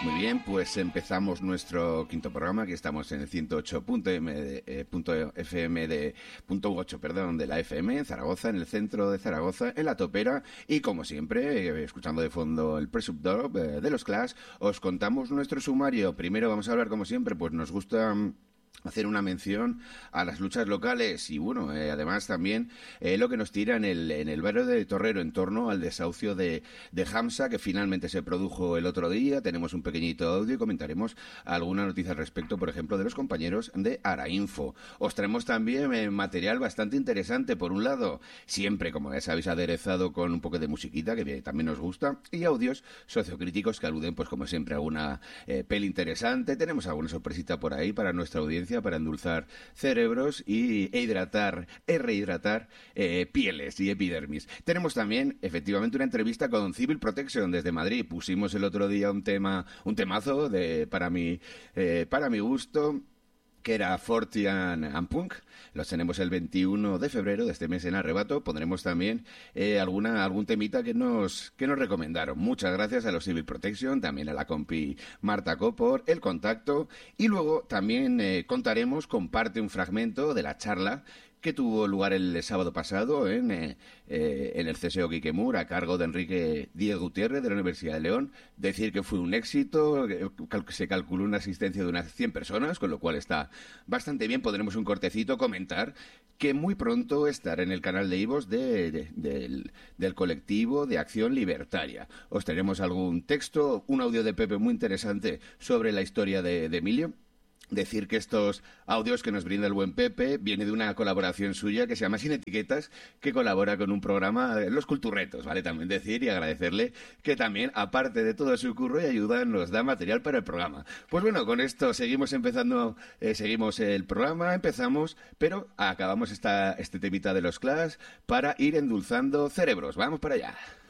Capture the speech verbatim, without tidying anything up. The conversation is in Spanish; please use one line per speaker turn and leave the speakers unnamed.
Muy bien, pues empezamos nuestro quinto programa. Aquí estamos en el ciento ocho punto F M de punto ocho, perdón, de la F M en Zaragoza, en el centro de Zaragoza, en la Topera. Y como siempre, eh, escuchando de fondo el Press Up Dub eh, de los Clash, os contamos nuestro sumario. Primero vamos a hablar, como siempre, pues nos gusta hacer una mención a las luchas locales y bueno, eh, además también eh, lo que nos tira en el, en el barrio de Torrero en torno al desahucio de, de Hamsa, que finalmente se produjo el otro día. Tenemos un pequeñito audio y comentaremos alguna noticia al respecto, por ejemplo, de los compañeros de Arainfo. Os traemos también eh, material bastante interesante. Por un lado, siempre, como ya sabéis, aderezado con un poco de musiquita, que también nos gusta, y audios sociocríticos que aluden, pues como siempre, a alguna eh, peli interesante. Tenemos alguna sorpresita por ahí para nuestra audiencia, para endulzar cerebros y, e hidratar, e rehidratar eh, pieles y epidermis. Tenemos también, efectivamente, una entrevista con Civil Protection desde Madrid. Pusimos el otro día un tema, un temazo de, para mi, eh, para mi gusto, que era Fortean and Punk. Los tenemos el veintiuno de febrero de este mes en Arrebato. Pondremos también eh, alguna algún temita que nos que nos recomendaron. Muchas gracias a los Civil Protection, también a la compi Marta Co por el contacto. Y luego también eh, contaremos, comparte un fragmento de la charla que tuvo lugar el sábado pasado en, eh, eh, en el C S E O Quiquemur, a cargo de Enrique Díez Gutiérrez, de la Universidad de León. Decir que fue un éxito, cal- se calculó una asistencia de unas cien personas, con lo cual está bastante bien. Podremos un cortecito comentar que muy pronto estará en el canal de iVoox de, de, del, del colectivo de Acción Libertaria. Os tenemos algún texto, un audio de Pepe muy interesante sobre la historia de, de Emilio. Decir que estos audios que nos brinda el buen Pepe viene de una colaboración suya que se llama Sin Etiquetas, que colabora con un programa, Los Culturretos, ¿vale? También decir y agradecerle que también, aparte de todo su curro y ayuda, nos da material para el programa. Pues bueno, con esto seguimos empezando, eh, seguimos el programa, empezamos, pero acabamos esta, este temita de los Clash para ir endulzando cerebros. Vamos para allá.